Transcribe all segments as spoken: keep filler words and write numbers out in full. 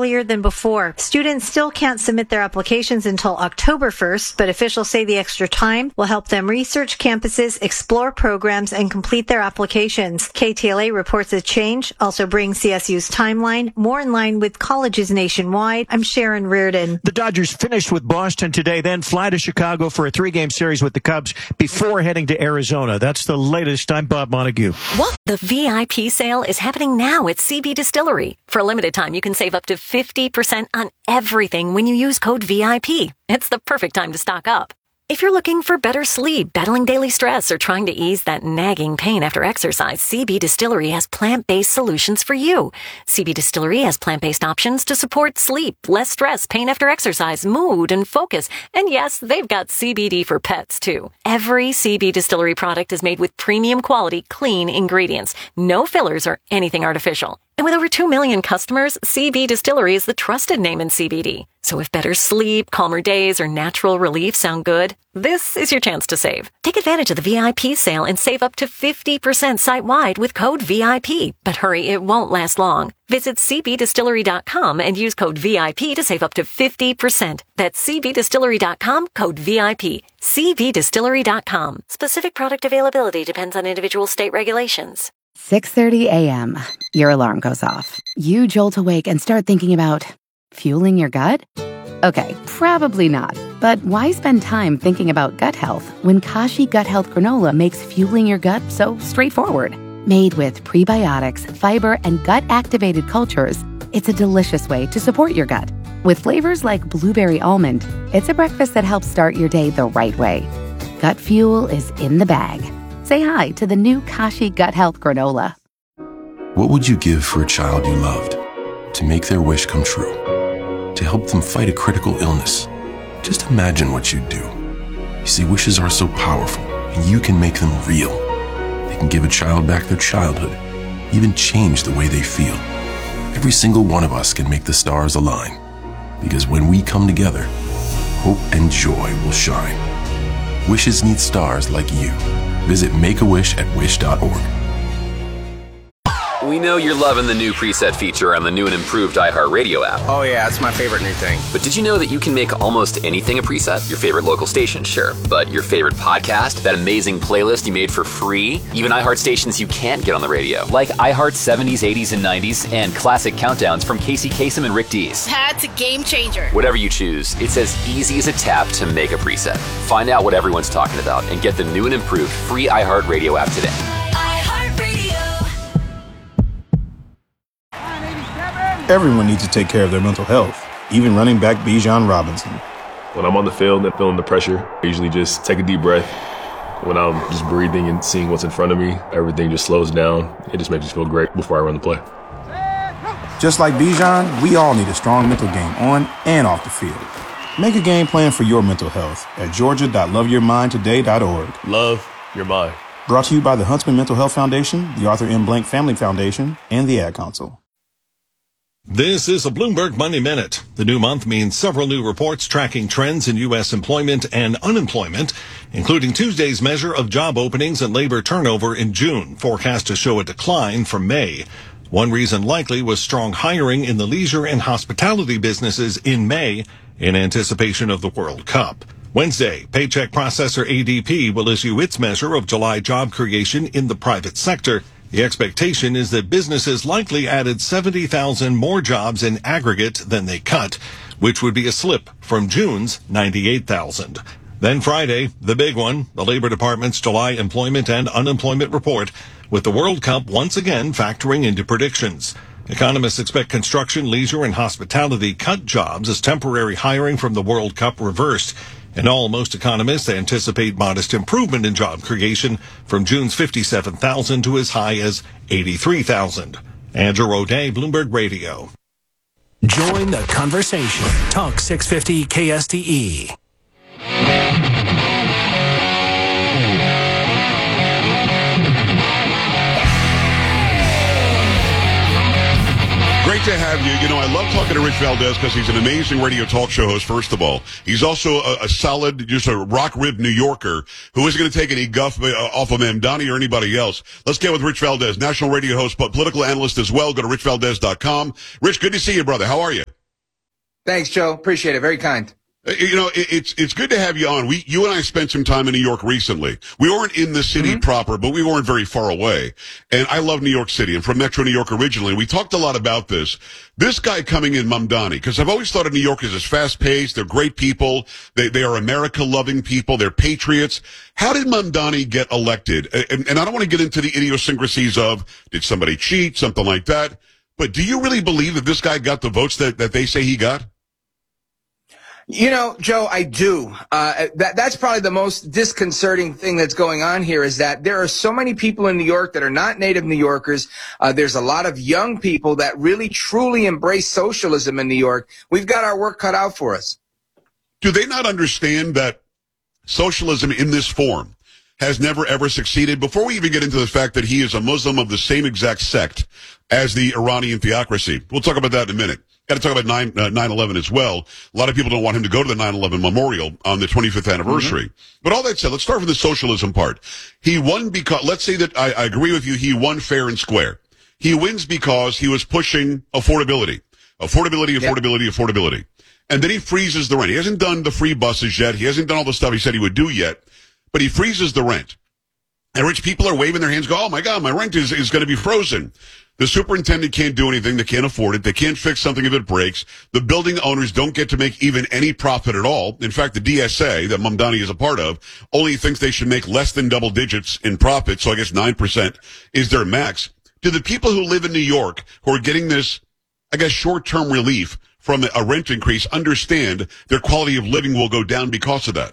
earlier than before. Students still can't submit their applications until October first, but officials say the extra time will help them research campuses, explore programs, and complete their applications. K T L A reports the change also brings C S U's timeline more in line with colleges nationwide. I'm Sharon Reardon. The Dodgers finished with Boston today, then fly to Chicago for a three-game series with the Cubs before heading to Arizona. That's the latest. I'm Bob Montague. What? The V I P sale is happening now at C B Distillery. For a limited time, you can save up to fifty percent on everything when you use code V I P. It's the perfect time to stock up. If you're looking for better sleep, battling daily stress, or trying to ease that nagging pain after exercise, C B Distillery has plant-based solutions for you. C B Distillery has plant-based options to support sleep, less stress, pain after exercise, mood, and focus. And yes, they've got C B D for pets, too. Every C B Distillery product is made with premium quality, clean ingredients. No fillers or anything artificial. And with over two million customers, C B Distillery is the trusted name in C B D. So if better sleep, calmer days, or natural relief sound good, this is your chance to save. Take advantage of the V I P sale and save up to fifty percent site-wide with code V I P. But hurry, it won't last long. Visit c b distillery dot com and use code V I P to save up to fifty percent. That's c b distillery dot com, code V I P. c b distillery dot com. Specific product availability depends on individual state regulations. six thirty a.m. Your alarm goes off. You jolt awake and start thinking about fueling your gut? Okay, probably not. But why spend time thinking about gut health when Kashi Gut Health Granola makes fueling your gut so straightforward? Made with prebiotics, fiber, and gut-activated cultures, it's a delicious way to support your gut. With flavors like blueberry almond, it's a breakfast that helps start your day the right way. Gut fuel is in the bag. Say hi to the new Kashi Gut Health Granola. What would you give for a child you loved? To make their wish come true? To help them fight a critical illness? Just imagine what you'd do. You see, wishes are so powerful, and you can make them real. They can give a child back their childhood, even change the way they feel. Every single one of us can make the stars align, because when we come together, hope and joy will shine. Wishes need stars like you. Visit Make a Wish at wish dot org. We know you're loving the new preset feature on the new and improved iHeartRadio app. Oh yeah, it's my favorite new thing. But did you know that you can make almost anything a preset? Your favorite local station, sure. But your favorite podcast, that amazing playlist you made for free, even iHeart stations you can't get on the radio, like iHeart seventies, eighties, and nineties, and classic countdowns from Casey Kasem and Rick Dees. That's a game changer. Whatever you choose, it's as easy as a tap to make a preset. Find out what everyone's talking about and get the new and improved free iHeartRadio app today. Everyone needs to take care of their mental health, even running back Bijan Robinson. When I'm on the field and feeling the pressure, I usually just take a deep breath. When I'm just breathing and seeing what's in front of me, everything just slows down. It just makes me feel great before I run the play. Just like Bijan, we all need a strong mental game on and off the field. Make a game plan for your mental health at georgia dot love your mind today dot org. Love your mind. Brought to you by the Huntsman Mental Health Foundation, the Arthur M. Blank Family Foundation, and the Ad Council. This is a Bloomberg Money Minute. The new month means several new reports tracking trends in U S employment and unemployment, including Tuesday's measure of job openings and labor turnover in June, forecast to show a decline from May. One reason likely was strong hiring in the leisure and hospitality businesses in May in anticipation of the World Cup. Wednesday, paycheck processor A D P will issue its measure of July job creation in the private sector. The expectation is that businesses likely added seventy thousand more jobs in aggregate than they cut, which would be a slip from June's ninety-eight thousand. Then Friday, the big one, the Labor Department's July employment and unemployment report, with the World Cup once again factoring into predictions. Economists expect construction, leisure, and hospitality cut jobs as temporary hiring from the World Cup reversed. In all, most economists anticipate modest improvement in job creation from June's fifty-seven thousand to as high as eighty-three thousand. Andrew O'Day, Bloomberg Radio. Join the conversation. Talk six fifty K S T E. Great to have you. You know, I love talking to Rich Valdez because he's an amazing radio talk show host, first of all. He's also a, a solid, just a rock-ribbed New Yorker who isn't going to take any guff uh, off of him, Donnie, or anybody else. Let's get with Rich Valdez, national radio host, but political analyst as well. Go to rich valdez dot com. Rich, good to see you, brother. How are you? Thanks, Joe. Appreciate it. Very kind. You know, it, it's it's good to have you on. We, you and I spent some time in New York recently. We weren't in the city mm-hmm. proper, but we weren't very far away. And I love New York City. I'm from Metro New York originally. We talked a lot about this. This guy coming in, Mamdani, because I've always thought of New Yorkers as fast-paced. They're great people. They they are America-loving people. They're patriots. How did Mamdani get elected? And, and I don't want to get into the idiosyncrasies of did somebody cheat, something like that. But do you really believe that this guy got the votes that, that they say he got? You know, Joe, I do. Uh, that, that's probably the most disconcerting thing that's going on here is that there are so many people in New York that are not native New Yorkers. Uh, there's a lot of young people that really, truly embrace socialism in New York. We've got our work cut out for us. Do they not understand that socialism in this form has never, ever succeeded? Before we even get into the fact that he is a Muslim of the same exact sect as the Iranian theocracy. We'll talk about that in a minute. Got to talk about nine eleven as well. A lot of people don't want him to go to the nine eleven memorial on the twenty-fifth anniversary. Mm-hmm. But all that said, let's start with the socialism part. He won because, let's say that I, I agree with you, he won fair and square. He wins because he was pushing affordability. Affordability, affordability, yeah. affordability. And then he freezes the rent. He hasn't done the free buses yet. He hasn't done all the stuff he said he would do yet. But he freezes the rent. And rich people are waving their hands, go, oh my God, my rent is, is going to be frozen. The superintendent can't do anything. They can't afford it. They can't fix something if it breaks. The building owners don't get to make even any profit at all. In fact, the D S A that Mamdani is a part of only thinks they should make less than double digits in profit. So I guess nine percent is their max. Do the people who live in New York who are getting this, I guess, short-term relief from a rent increase understand their quality of living will go down because of that?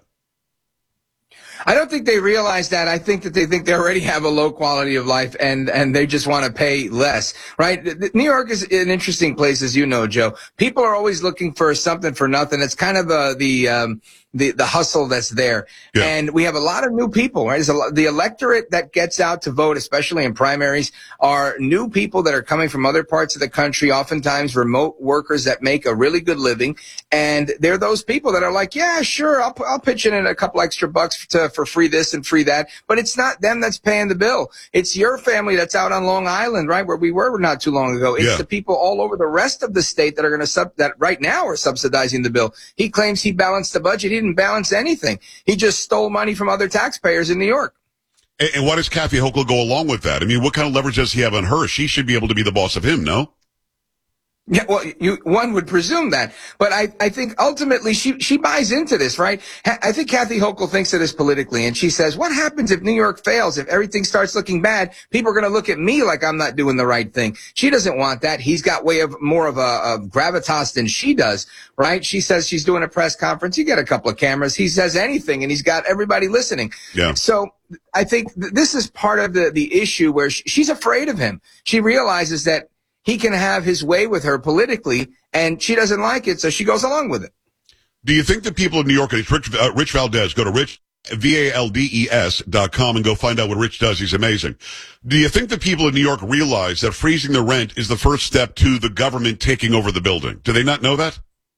I don't think they realize that. I think that they think they already have a low quality of life and, and they just want to pay less, right? New York is an interesting place, as you know, Joe. People are always looking for something for nothing. It's kind of uh, the, um, the, the hustle that's there. Yeah. And we have a lot of new people, right? There's a lot, the electorate that gets out to vote, especially in primaries, are new people that are coming from other parts of the country, oftentimes remote workers that make a really good living. And they're those people that are like, yeah, sure, I'll, I'll pitch in a couple extra bucks to, for free this and free that. But it's not them that's paying the bill. It's your family that's out on Long Island, right, where we were not too long ago. It's yeah. the people all over the rest of the state that are going to sub, that right now are subsidizing the bill. He claims he balanced the budget. He didn't balance anything. He just stole money from other taxpayers in New York. And, and why does Kathy Hochul go along with that? I mean, what kind of leverage does he have on her? She should be able to be the boss of him, no? Yeah, well, you, one would presume that, but I, I think ultimately she, she buys into this, right? Ha- I think Kathy Hochul thinks of this politically, and she says, what happens if New York fails? If everything starts looking bad, people are going to look at me like I'm not doing the right thing. She doesn't want that. He's got way of more of a, a gravitas than she does, right? She says she's doing a press conference. You get a couple of cameras. He says anything, and he's got everybody listening. Yeah. So I think th- this is part of the, the issue where sh- she's afraid of him. She realizes that he can have his way with her politically, and she doesn't like it, so she goes along with it. Do you think that people in New York, and it's Rich, uh, Rich Valdez, go to Rich, V A L D E S dot com and go find out what Rich does. He's amazing. Do you think that people in New York realize that freezing the rent is the first step to the government taking over the building? Do they not know that?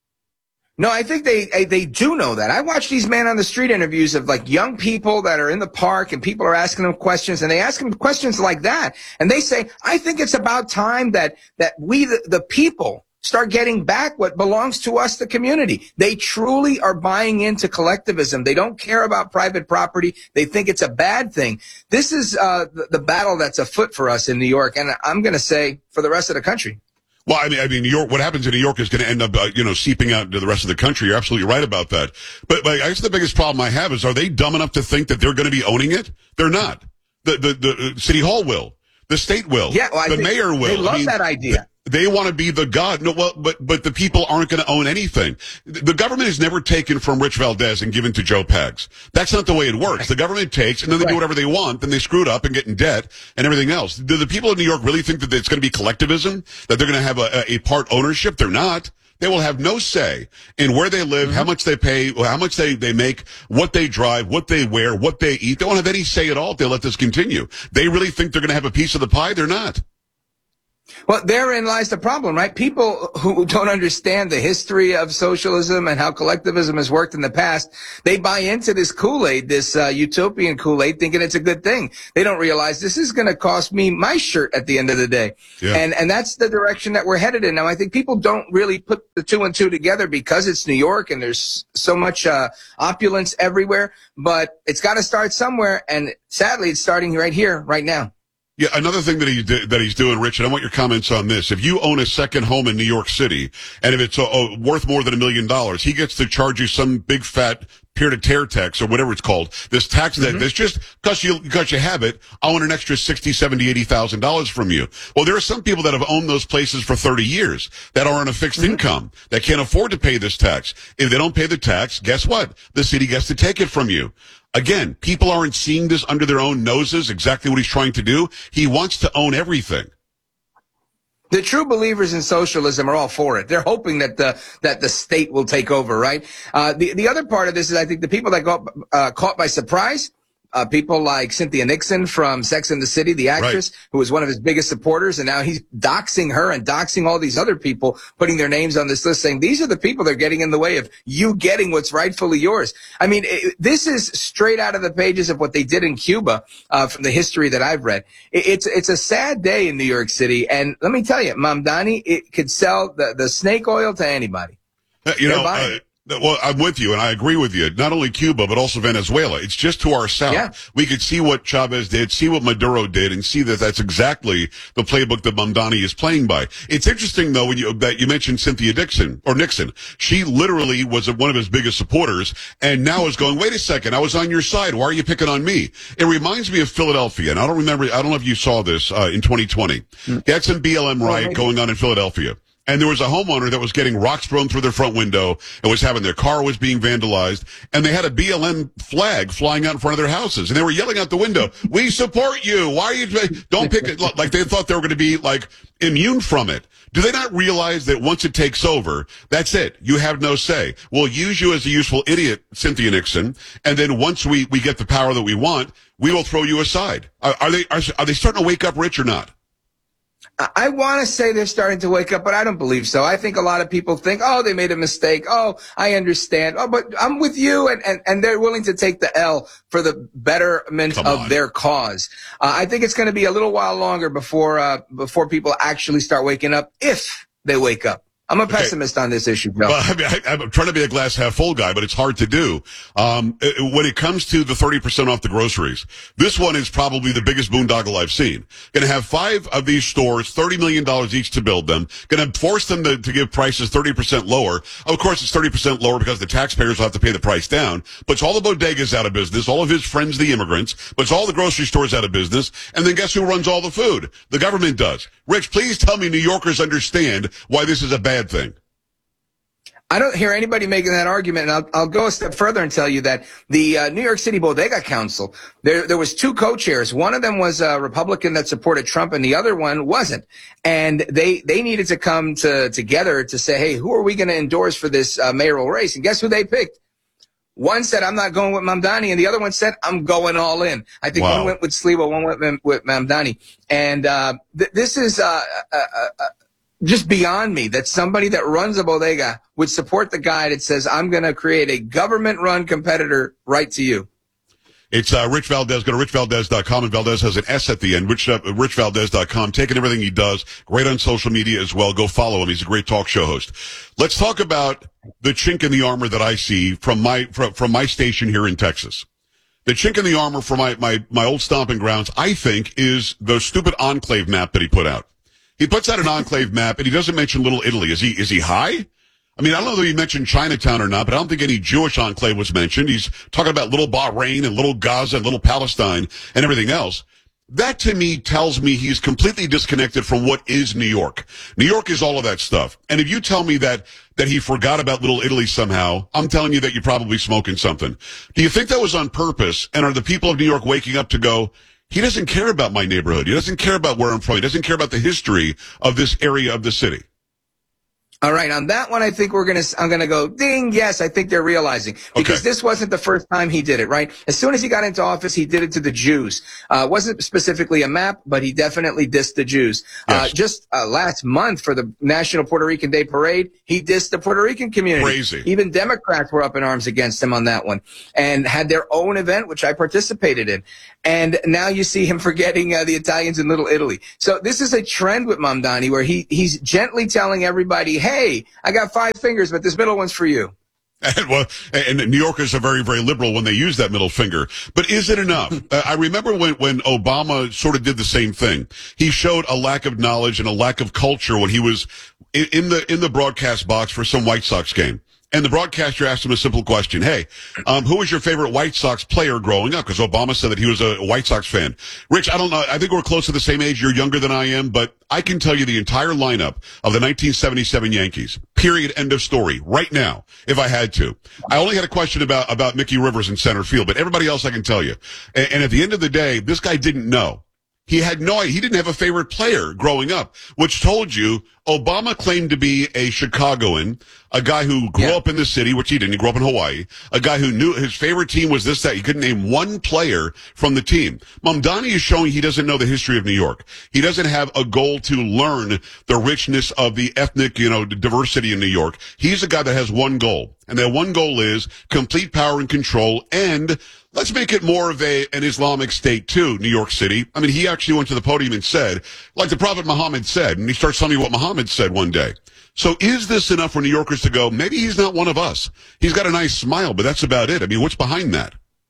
No, I think they they do know that. I watch these man on the street interviews of like young people that are in the park and people are asking them questions and they ask them questions like that. And they say, I think it's about time that that we, the, the people, start getting back what belongs to us, the community. They truly are buying into collectivism. They don't care about private property. They think it's a bad thing. This is uh, the, the battle that's afoot for us in New York. And I'm going to say for the rest of the country. Well, I mean, I mean, New York, what happens in New York is going to end up, uh, you know, seeping out to the rest of the country. You're absolutely right about that. But, but I guess the biggest problem I have is, are they dumb enough to think that they're going to be owning it? They're not. The, the, the uh, City Hall will. The state will. Yeah, well, I the mayor will. They love I mean, that idea. They want to be the god. No, well, but, but the people aren't going to own anything. The government is never taken from Rich Valdez and given to Joe Pags. That's not the way it works. The government takes and then they right. do whatever they want. Then they screw it up and get in debt and everything else. Do the people of New York really think that it's going to be collectivism? That they're going to have a, a part ownership? They're not. They will have no say in where they live, mm-hmm. how much they pay, how much they, they make, what they drive, what they wear, what they eat. They won't have any say at all if they let this continue. They really think they're going to have a piece of the pie? They're not. Well, therein lies the problem, right? People who don't understand the history of socialism and how collectivism has worked in the past, they buy into this Kool-Aid, this uh, utopian Kool-Aid, thinking it's a good thing. They don't realize this is going to cost me my shirt at the end of the day. Yeah. And and that's the direction that we're headed in. Now, I think people don't really put the two and two together because it's New York and there's so much uh, opulence everywhere. But it's got to start somewhere. And sadly, it's starting right here, right now. Yeah, another thing that he that he's doing, Rich, and I want your comments on this. If you own a second home in New York City, and if it's uh, uh, worth more than a million dollars, he gets to charge you some big fat peer-to-tear tax or whatever it's called. This tax that mm-hmm. that's just because you because you have it, I want an extra sixty, seventy, eighty thousand dollars from you. Well, there are some people that have owned those places for thirty years that are on a fixed mm-hmm. income that can't afford to pay this tax. If they don't pay the tax, guess what? The city gets to take it from you. Again, people aren't seeing this under their own noses, exactly what he's trying to do. He wants to own everything. The true believers in socialism are all for it. They're hoping that the that the state will take over, right? Uh, the the other part of this is I think the people that got uh, caught by surprise, uh, people like Cynthia Nixon from Sex and the City, the actress, right. who was one of his biggest supporters, and now he's doxing her and doxing all these other people, putting their names on this list, saying these are the people that are getting in the way of you getting what's rightfully yours. I mean, it, this is straight out of the pages of what they did in Cuba, uh, from the history that I've read. It, it's it's a sad day in New York City, and let me tell you, Mamdani, it could sell the, the snake oil to anybody. Uh, you They're know, uh, well, I'm with you, and I agree with you. Not only Cuba, but also Venezuela. It's just to our south. Yeah. We could see what Chavez did, see what Maduro did, and see that that's exactly the playbook that Mamdani is playing by. It's interesting, though, when you that you mentioned Cynthia Nixon, or Nixon. She literally was one of his biggest supporters, and now is going, wait a second, I was on your side. Why are you picking on me? It reminds me of Philadelphia, and I don't remember, I don't know if you saw this uh, in twenty twenty. Mm. You had some B L M riot going on in Philadelphia. And there was a homeowner that was getting rocks thrown through their front window and was having their car was being vandalized. And they had a B L M flag flying out in front of their houses. And they were yelling out the window, we support you. Why are you, don't pick it. Like they thought they were going to be like immune from it. Do they not realize that once it takes over, that's it. You have no say. We'll use you as a useful idiot, Cynthia Nixon. And then once we, we get the power that we want, we will throw you aside. Are, are they, are, are they starting to wake up, Rich, or not? I want to say they're starting to wake up, but I don't believe so. I think a lot of people think, oh, they made a mistake. Oh, I understand. Oh, but I'm with you. And, and, and they're willing to take the L for the betterment of their cause. Uh, I think it's going to be a little while longer before, uh, before people actually start waking up, if they wake up. I'm a pessimist okay. on this issue, Joe. Well, I mean, I, I'm trying to be a glass half full guy, but it's hard to do. Um, it, when it comes to the thirty percent off the groceries, this one is probably the biggest boondoggle I've seen. Going to have five of these stores, thirty million dollars each to build them. Going to force them to, to give prices thirty percent lower. Of course, it's thirty percent lower because the taxpayers will have to pay the price down. Puts all the bodegas out of business, all of his friends, the immigrants, puts all the grocery stores out of business. And then guess who runs all the food? The government does. Rich, please tell me New Yorkers understand why this is a bad thing. I don't hear anybody making that argument, and I'll, I'll go a step further and tell you that the uh, New York City Bodega Council, there there was two co-chairs. One of them was a Republican that supported Trump, and the other one wasn't. And they they needed to come to together to say, hey, who are we going to endorse for this uh, mayoral race? And guess who they picked? One said, I'm not going with Mamdani, and the other one said, I'm going all in. I think wow. one went with Sliwa, one went with Mamdani. And uh, th- this is uh, uh, uh, just beyond me that somebody that runs a bodega would support the guy that says, I'm going to create a government-run competitor right to you. It's uh, Rich Valdez. Go to rich valdez dot com, and Valdez has an S at the end, rich, uh, rich valdez dot com. Taking everything he does. Great on social media as well. Go follow him. He's a great talk show host. Let's talk about the chink in the armor that I see from my from, from my station here in Texas. The chink in the armor for my, my, my old stomping grounds, I think, is the stupid enclave map that he put out. He puts out an enclave map, and he doesn't mention Little Italy. Is he is he high? I mean, I don't know if he mentioned Chinatown or not, but I don't think any Jewish enclave was mentioned. He's talking about Little Bahrain and Little Gaza and Little Palestine and everything else. That, to me, tells me he's completely disconnected from what is New York. New York is all of that stuff. And if you tell me that that he forgot about Little Italy somehow, I'm telling you that you're probably smoking something. Do you think that was on purpose? And are the people of New York waking up to go, he doesn't care about my neighborhood. He doesn't care about where I'm from. He doesn't care about the history of this area of the city. All right, on that one, I think we're gonna. I'm gonna go ding. Yes, I think they're realizing because Okay. this wasn't the first time he did it. Right, as soon as he got into office, he did it to the Jews. Uh, wasn't specifically a map, but he definitely dissed the Jews. Uh, Yes. just uh, last month for the National Puerto Rican Day Parade, he dissed the Puerto Rican community. Crazy. Even Democrats were up in arms against him on that one, and had their own event, which I participated in. And now you see him forgetting uh, the Italians in Little Italy. So this is a trend with Mamdani, where he he's gently telling everybody, "Hey, I got five fingers, but this middle one's for you." And, well, and New Yorkers are very, very liberal when they use that middle finger. But is it enough? uh, I remember when, when Obama sort of did the same thing. He showed a lack of knowledge and a lack of culture when he was in, in the in the broadcast box for some White Sox game. And the broadcaster asked him a simple question. Hey, um, who was your favorite White Sox player growing up? Because Obama said that he was a White Sox fan. Rich, I don't know. I think we're close to the same age. You're younger than I am, but I can tell you the entire lineup of the nineteen seventy-seven Yankees. Period. End of story. Right now, if I had to. I only had a question about, about Mickey Rivers in center field, but everybody else I can tell you. And, and at the end of the day, this guy didn't know. He had no idea. He didn't have a favorite player growing up, which told you Obama claimed to be a Chicagoan, a guy who grew Yeah. up in the city, which he didn't. He grew up in Hawaii. A guy who knew his favorite team was this, that. He couldn't name one player from the team. Mamdani is showing he doesn't know the history of New York. He doesn't have a goal to learn the richness of the ethnic, you know, diversity in New York. He's a guy that has one goal. And that one goal is complete power and control, and let's make it more of a an Islamic state too, New York City. I mean, he actually went to the podium and said, like the Prophet Muhammad said, and he starts telling me what Muhammad said one day. So is this enough for New Yorkers to go, maybe he's not one of us? He's got a nice smile, but that's about it. I mean, what's behind that?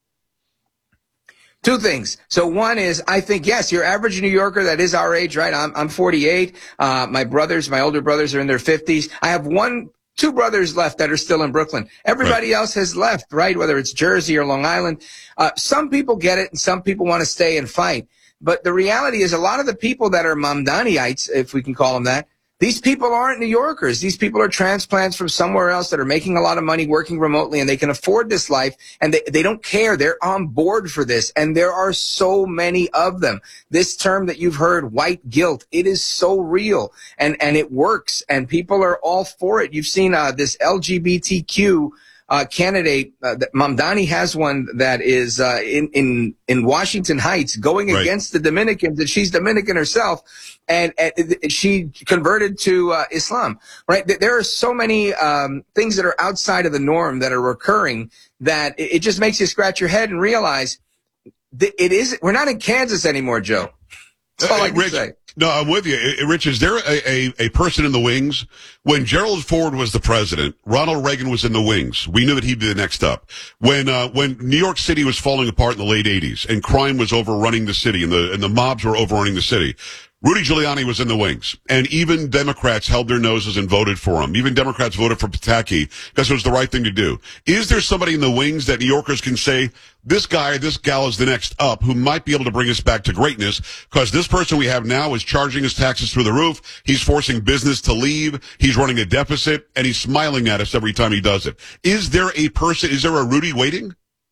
Two things. So one is, I think, yes, your average New Yorker that is our age, right? I'm, I'm forty-eight. Uh, my brothers, my older brothers are in their fifties. I have one, two brothers left that are still in Brooklyn. Everybody Right. else has left, right? Whether it's Jersey or Long Island. Uh, some people get it and some people want to stay and fight. But the reality is a lot of the people that are Mamdaniites, if we can call them that, these people aren't New Yorkers. These people are transplants from somewhere else that are making a lot of money working remotely, and they can afford this life, and they, they don't care. They're on board for this, and there are so many of them. This term that you've heard, white guilt, it is so real, and, and it works, and people are all for it. You've seen uh, this L G B T Q Uh, candidate, uh, that Mamdani has one that is uh, in in in Washington Heights going Right. against the Dominicans, and she's Dominican herself, and, and she converted to uh, Islam. Right? There are so many um, things that are outside of the norm that are recurring that it, it just makes you scratch your head and realize that it is. We're not in Kansas anymore, Joe. That's all I can Rich, say. no, I'm with you. Uh, Rich, is there a, a, a person in the wings? When Gerald Ford was the president, Ronald Reagan was in the wings. We knew that he'd be the next up. When, uh, when New York City was falling apart in the late eighties and crime was overrunning the city and the, and the mobs were overrunning the city, Rudy Giuliani was in the wings, and even Democrats held their noses and voted for him. Even Democrats voted for Pataki because it was the right thing to do. Is there somebody in the wings that New Yorkers can say, this guy, this gal is the next up who might be able to bring us back to greatness? Because this person we have now is charging his taxes through the roof. He's forcing business to leave. He's running a deficit, and he's smiling at us every time he does it. Is there a person, is there a Rudy waiting?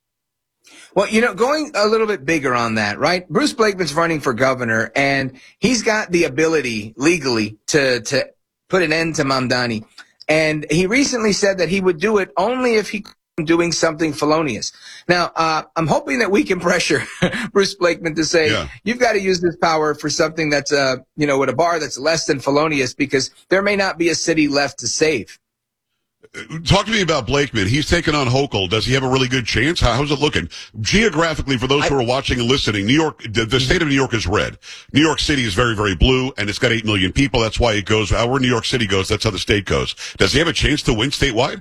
Well, you know, going a little bit bigger on that, right? Bruce Blakeman's running for governor, and he's got the ability legally to to put an end to Mamdani. And he recently said that he would do it only if he doing something felonious. Now, uh, I'm hoping that we can pressure Bruce Blakeman to say, Yeah. you've got to use this power for something that's, uh, you know, with a bar that's less than felonious, because there may not be a city left to save. Talk to me about Blakeman. He's taken on Hochul. Does he have a really good chance? How, how's it looking? Geographically, for those who are watching and listening, New York, the, the state of New York is red. New York City is very, very blue, and it's got eight million people. That's why it goes, however New York City goes, that's how the state goes. Does he have a chance to win statewide?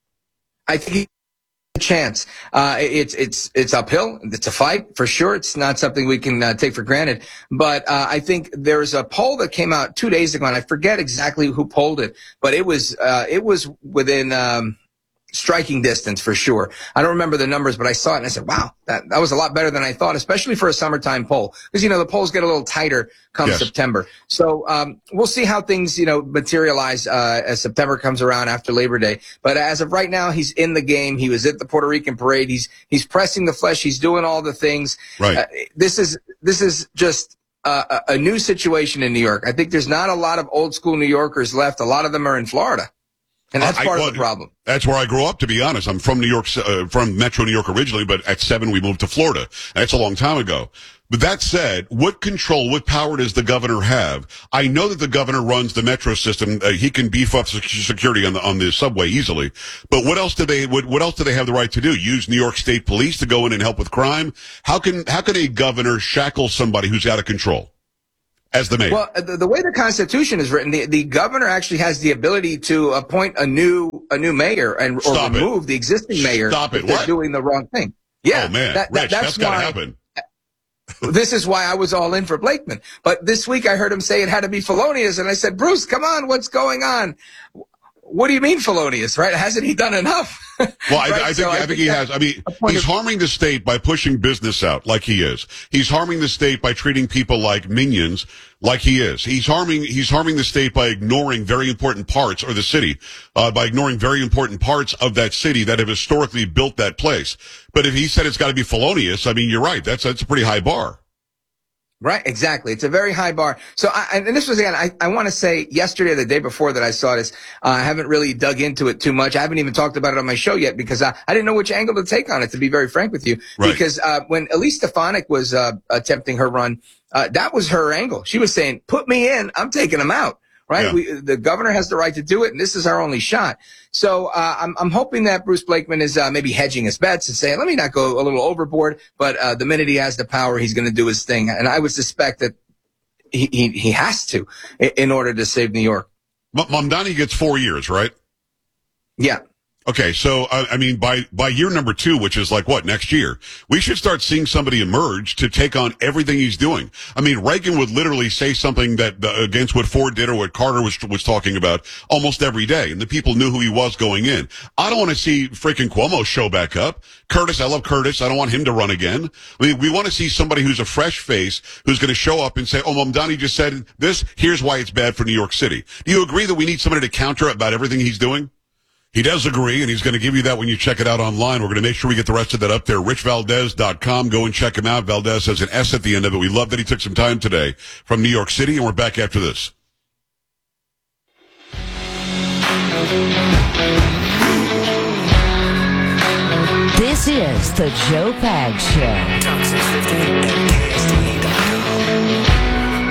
I think he a chance. Uh, it's, it's, it's uphill. It's a fight for sure. It's not something we can uh, take for granted. But, uh, I think there's a poll that came out two days ago, and I forget exactly who polled it, but it was, uh, it was within, um, striking distance for sure. I don't remember the numbers, but I saw it and I said, wow, that, that was a lot better than I thought, especially for a summertime poll. Because, you know, the polls get a little tighter come Yes. September. So, um, we'll see how things, you know, materialize, uh, as September comes around after Labor Day. But as of right now, he's in the game. He was at the Puerto Rican parade. He's, he's pressing the flesh. He's doing all the things. Right. Uh, this is, this is just uh, a, a new situation in New York. I think there's not a lot of old school New Yorkers left. A lot of them are in Florida. And that's I, part well, of the problem. That's where I grew up, to be honest. I'm from New York, uh, from Metro New York originally, but at seven we moved to Florida. That's a long time ago. But that said, what control, what power does the governor have? I know that the governor runs the metro system. Uh, he can beef up security on the on the subway easily. But what else do they what, what else do they have the right to do? Use New York State Police to go in and help with crime? How can how can a governor shackle somebody who's out of control as the mayor? Well, the, the way the Constitution is written, the, the governor actually has the ability to appoint a new a new mayor and or Stop remove it. the existing mayor Stop it. if they're What? doing the wrong thing. Yeah, oh man, that, that, Rich, that's, that's got to why, happen. This is why I was all in for Blakeman. But this week I heard him say it had to be felonious, and I said, Bruce, come on, what's going on? What do you mean felonious, right? Hasn't he done enough? Well, I, right? I think so I, I think, think he has. I mean, he's of- harming the state by pushing business out like he is. He's harming the state by treating people like minions like he is. He's harming he's harming the state by ignoring very important parts, or the city, uh, by ignoring very important parts of that city that have historically built that place. But if he said it's got to be felonious, I mean, you're right. That's that's a pretty high bar. Right, exactly. It's a very high bar. So, I, and this was again, I, I want to say yesterday or the day before that I saw this, uh, I haven't really dug into it too much. I haven't even talked about it on my show yet because I, I didn't know which angle to take on it, to be very frank with you. Right. Because, uh, when Elise Stefanik was, uh, attempting her run, uh, that was her angle. She was saying, put me in, I'm taking them out. Right. Yeah. We, the governor has the right to do it, and this is our only shot. So uh, I'm, I'm hoping that Bruce Blakeman is uh, maybe hedging his bets and saying, let me not go a little overboard. But uh, the minute he has the power, he's going to do his thing. And I would suspect that he, he, he has to in, in order to save New York. M- Mamdani gets four years, right? Yeah. Okay, so, uh, I mean, by, by year number two, which is like what, next year, we should start seeing somebody emerge to take on everything he's doing. I mean, Reagan would literally say something that, uh, against what Ford did or what Carter was, was talking about almost every day, and the people knew who he was going in. I don't want to see freaking Cuomo show back up. Curtis, I love Curtis. I don't want him to run again. I mean, we want to see somebody who's a fresh face, who's going to show up and say, oh, Mamdani just said this, here's why it's bad for New York City. Do you agree that we need somebody to counter about everything he's doing? He does agree, and he's going to give you that when you check it out online. We're going to make sure we get the rest of that up there. rich valdez dot com. Go and check him out. Valdez has an S at the end of it. We love that he took some time today from New York City, and we're back after this. This is the Joe Pags Show. Talk six fifty and K S D A dot com.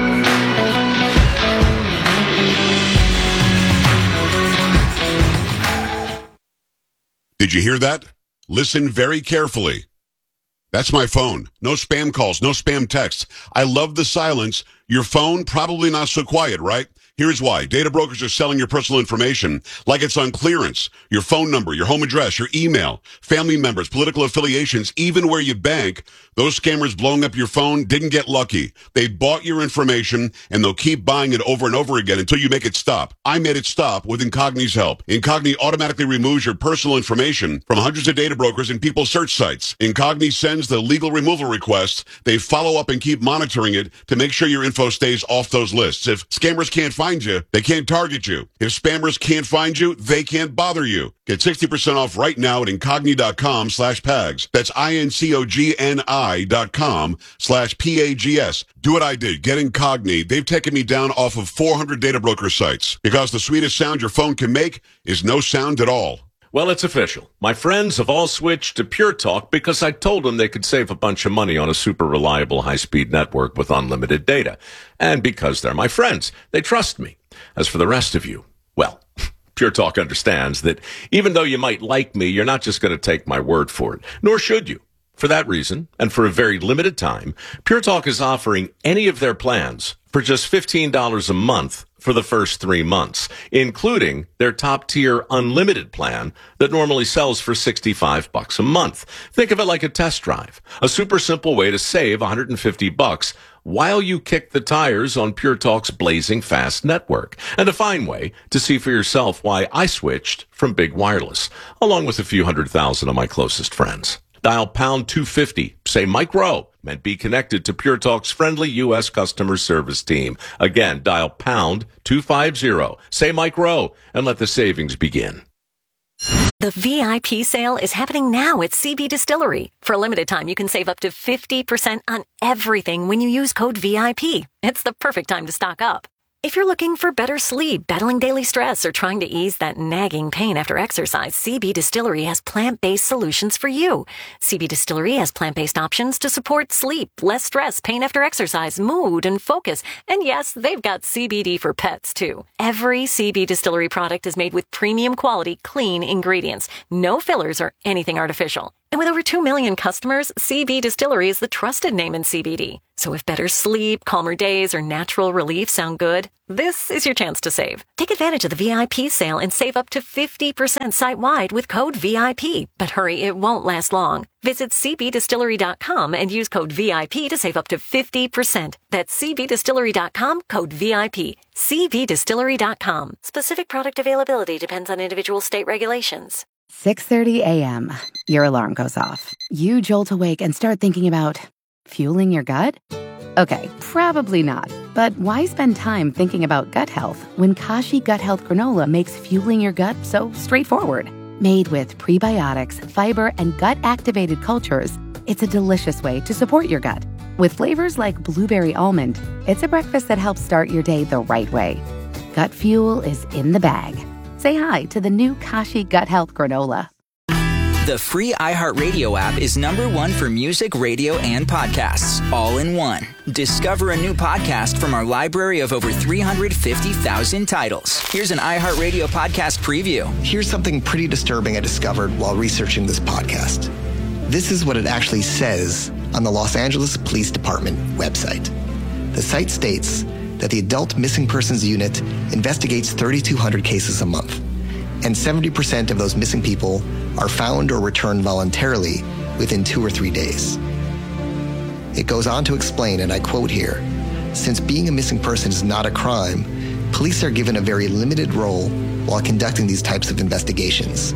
Did you hear that? Listen very carefully. That's my phone. No spam calls, no spam texts. I love the silence. Your phone, probably not so quiet, right? Here's why. Data brokers are selling your personal information like it's on clearance. Your phone number, your home address, your email, family members, political affiliations, even where you bank. Those scammers blowing up your phone didn't get lucky. They bought your information, and they'll keep buying it over and over again until you make it stop. I made it stop with Incogni's help. Incogni automatically removes your personal information from hundreds of data brokers and people's search sites. Incogni sends the legal removal requests. They follow up and keep monitoring it to make sure your info stays off those lists. If scammers can't find you, they can't target you. If spammers can't find you, they can't bother you. Get sixty percent off right now at incogni.com slash pags. That's I-N-C-O-G-N-I dot com slash P-A-G-S. Do what I did. Get Incogni. They've taken me down off of four hundred data broker sites because the sweetest sound your phone can make is no sound at all. Well, it's official. My friends have all switched to Pure Talk because I told them they could save a bunch of money on a super reliable high-speed network with unlimited data. And because they're my friends, they trust me. As for the rest of you, well, Pure Talk understands that even though you might like me, you're not just going to take my word for it, nor should you. For that reason, and for a very limited time, Pure Talk is offering any of their plans for just fifteen dollars a month for the first three months, including their top-tier unlimited plan that normally sells for sixty-five bucks a month. Think of it like a test drive, a super simple way to save one hundred fifty bucks while you kick the tires on Pure Talk's blazing fast network, and a fine way to see for yourself why I switched from Big Wireless, along with a few hundred thousand of my closest friends. Dial pound two fifty, say Mike Rowe, and be connected to Pure Talk's friendly U S customer service team. Again, dial pound two fifty, say Mike Rowe, and let the savings begin. The V I P sale is happening now at C B Distillery. For a limited time, you can save up to fifty percent on everything when you use code V I P. It's the perfect time to stock up. If you're looking for better sleep, battling daily stress, or trying to ease that nagging pain after exercise, C B Distillery has plant-based solutions for you. C B Distillery has plant-based options to support sleep, less stress, pain after exercise, mood, and focus. And yes, they've got C B D for pets, too. Every C B Distillery product is made with premium quality, clean ingredients. No fillers or anything artificial. And with over two million customers, C B Distillery is the trusted name in C B D. So if better sleep, calmer days, or natural relief sound good, this is your chance to save. Take advantage of the V I P sale and save up to fifty percent site-wide with code V I P. But hurry, it won't last long. Visit c b distillery dot com and use code V I P to save up to fifty percent. That's c b distillery dot com, code V I P. c b distillery dot com. Specific product availability depends on individual state regulations. six thirty a.m. Your alarm goes off. You jolt awake and start thinking about fueling your gut? Okay, probably not. But why spend time thinking about gut health when Kashi Gut Health Granola makes fueling your gut so straightforward? Made with prebiotics, fiber, and gut-activated cultures, it's a delicious way to support your gut. With flavors like blueberry almond, it's a breakfast that helps start your day the right way. Gut fuel is in the bag. Say hi to the new Kashi Gut Health Granola. The free iHeartRadio app is number one for music, radio, and podcasts, all in one. Discover a new podcast from our library of over three hundred fifty thousand titles. Here's an iHeartRadio podcast preview. Here's something pretty disturbing I discovered while researching this podcast. This is what it actually says on the Los Angeles Police Department website. The site states that the Adult Missing Persons Unit investigates thirty-two hundred cases a month, and seventy percent of those missing people are found or returned voluntarily within two or three days. It goes on to explain, and I quote here, "Since being a missing person is not a crime, police are given a very limited role while conducting these types of investigations."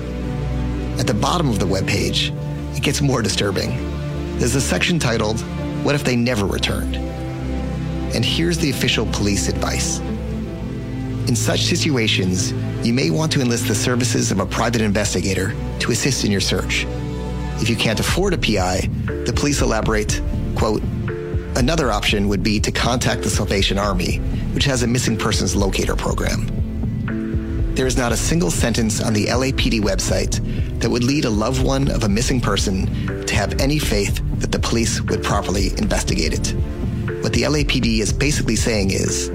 At the bottom of the webpage, it gets more disturbing. There's a section titled, "What if they never returned?" And here's the official police advice. In such situations, you may want to enlist the services of a private investigator to assist in your search. If you can't afford a P I, the police elaborate, quote, "Another option would be to contact the Salvation Army, which has a missing persons locator program." There is not a single sentence on the L A P D website that would lead a loved one of a missing person to have any faith that the police would properly investigate it. What the L A P D is basically saying is,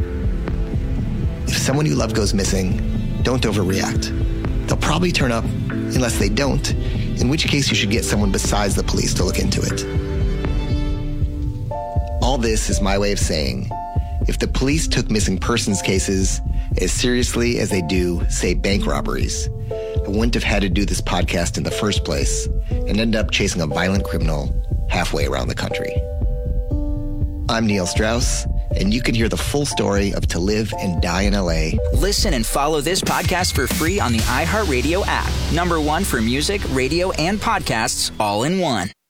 if someone you love goes missing, don't overreact. They'll probably turn up unless they don't, in which case you should get someone besides the police to look into it. All this is my way of saying, if the police took missing persons cases as seriously as they do, say, bank robberies, I wouldn't have had to do this podcast in the first place and end up chasing a violent criminal halfway around the country. I'm Neil Strauss, and you can hear the full story of To Live and Die in L A. Listen and follow this podcast for free on the iHeartRadio app. Number one for music, radio, and podcasts, all in one.